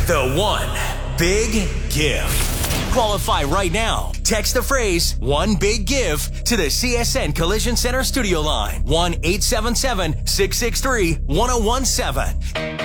The One Big Give. Qualify right now. Text the phrase "One Big Give" to the CSN Collision Center studio line. 1-877-663-1017.